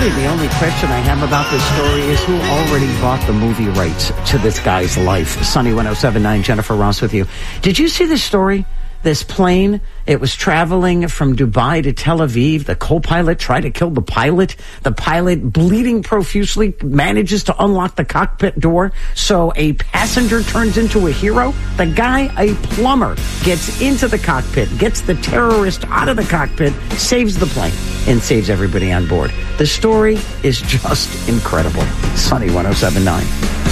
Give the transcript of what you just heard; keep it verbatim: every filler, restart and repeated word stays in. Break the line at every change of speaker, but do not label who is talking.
Really, the only question I have about this story is who already bought the movie rights to this guy's life. Sunny one oh seven point nine, Jennifer Ross with you. Did you see this story? This plane, it was traveling from Dubai to Tel Aviv. The co-pilot tried to kill the pilot. The pilot, bleeding profusely, manages to unlock the cockpit door. So a passenger turns into a hero. The guy, a plumber, gets into the cockpit, gets the terrorist out of the cockpit, saves the plane, and saves everybody on board. The story is just incredible. Sunny one oh seven point nine.